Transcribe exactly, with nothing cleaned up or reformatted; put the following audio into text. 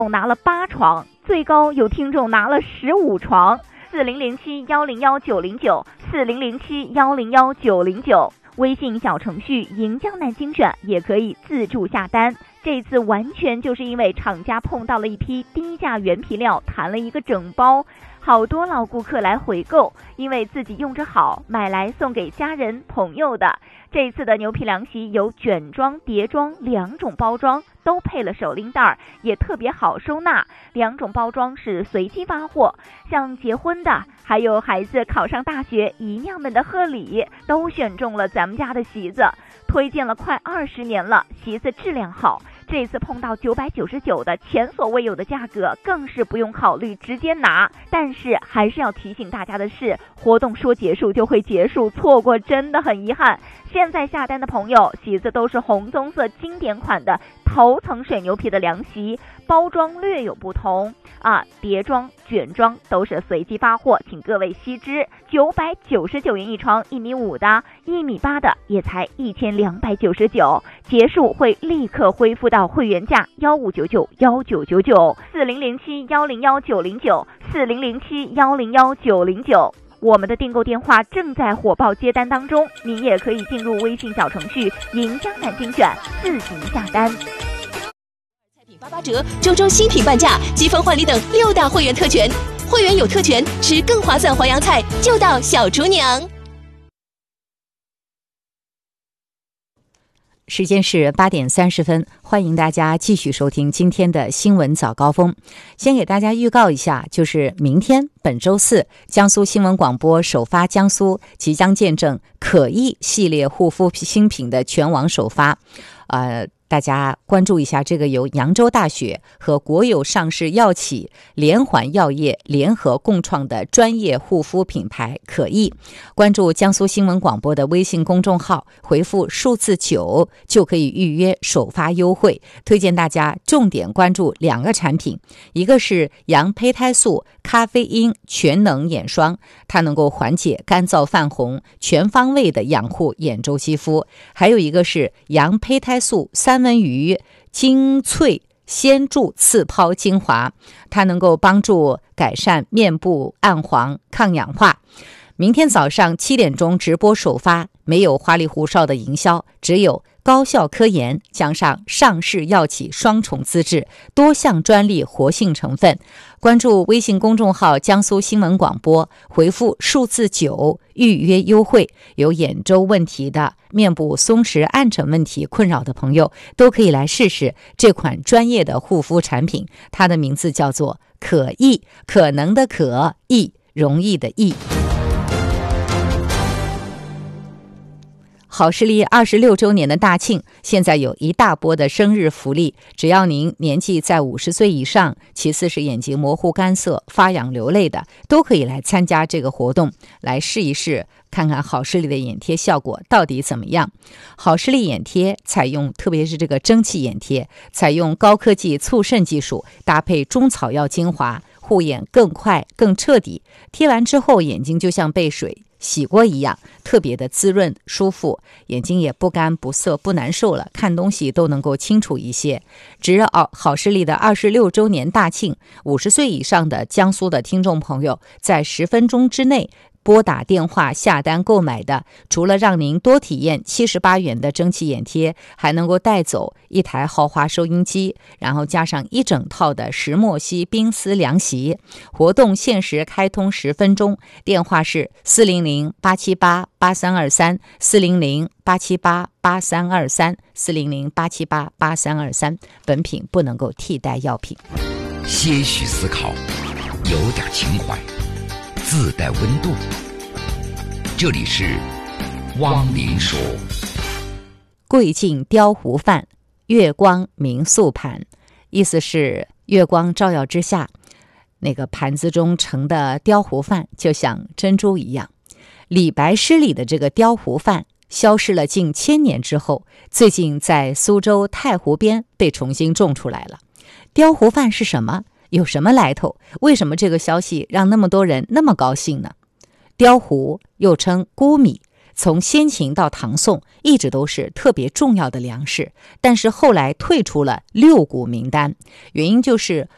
拿了八床，最高有听众拿了十五床。四零零七幺零幺九零九，四零零七幺零幺九零九，微信小程序赢江南精选也可以自助下单。这次完全就是因为厂家碰到了一批低价原皮料，谈了一个整包，好多老顾客来回购，因为自己用着好，买来送给家人朋友的。这次的牛皮凉席有卷装、叠装两种包装，都配了手拎袋，也特别好收纳。两种包装是随机发货，像结婚的，还有孩子考上大学姨娘们的贺礼，都选中了咱们家的席子，推荐了快二十年了，席子质量好。这次碰到九百九十九的前所未有的价格，更是不用考虑直接拿。但是还是要提醒大家的是，活动说结束就会结束，错过真的很遗憾。现在下单的朋友，席子都是红棕色经典款的头层水牛皮的凉席，包装略有不同啊，叠装、卷装都是随机发货，请各位悉知。九百九十九元一床，一米五的、一米八的也才一千两百九十九，结束会立刻恢复到会员价幺五九九幺九九九，四零零七幺零幺九零九，四零零七幺零幺九零九。我们的订购电话正在火爆接单当中，您也可以进入微信小程序赢江南精选自行下单。 菜品八八折，周周新品半价，积分换礼等六大会员特权，会员有特权，吃更划算淮扬菜就到小厨娘。 时间是八点三十分，欢迎大家继续收听今天的新闻早高峰。先给大家预告一下，就是明天本周四，江苏新闻广播首发江苏即将见证可意系列护肤新品的全网首发。呃，大家关注一下这个由扬州大学和国有上市药企联环药业联合共创的专业护肤品牌可意。关注江苏新闻广播的微信公众号，回复数字九就可以预约首发优惠。推荐大家重点关注两个产品，一个是羊胚胎素咖啡因全能眼霜，它能够缓解干燥泛红，全方位的养护眼周肌肤；还有一个是羊胚胎素三文鱼精粹鲜注次抛精华，它能够帮助改善面部暗黄、抗氧化。明天早上七点钟直播首发，没有花里胡哨的营销，只有高效科研加上上市药企双重资质，多项专利活性成分。关注微信公众号江苏新闻广播，回复数字九预约优惠。有眼周问题的、面部松弛暗沉问题困扰的朋友，都可以来试试这款专业的护肤产品，它的名字叫做可意，可能的可，意容易的意。好视力二十六周年的大庆，现在有一大波的生日福利，只要您年纪在五十岁以上，其次是眼睛模糊干涩、发痒流泪的，都可以来参加这个活动，来试一试，看看好视力的眼贴效果到底怎么样。好视力眼贴采用，特别是这个蒸汽眼贴，采用高科技促渗技术，搭配中草药精华，护眼更快更彻底，贴完之后眼睛就像被水洗过一样，特别的滋润舒服，眼睛也不干不涩不难受了，看东西都能够清楚一些。值好视力的二十六周年大庆，五十岁以上的江苏的听众朋友，在十分钟之内拨打电话下单购买的，除了让您多体验七十八元的蒸汽眼贴，还能够带走一台豪华收音机，然后加上一整套的石墨烯冰丝凉席。活动限时开通十分钟，电话是四零零八七八八三二三，四零零八七八八三二三，四零零八七八八三二三。本品不能够替代药品。 些许思考，有点情怀，自带温度。这里是汪林说。 桂尽雕壶饭，月光明素盘，意思是月光照耀之下，那个盘子中盛的雕壶饭就像珍珠一样。李白诗里的这个雕壶饭消失了近千年之后，最近在苏州太湖边被重新种出来了。雕壶饭是什么？有什么来头？为什么这个消息让那么多人那么高兴呢？雕壶又称孤米，从先秦到唐宋一直都是特别重要的粮食，但是后来退出了六谷名单，原因就是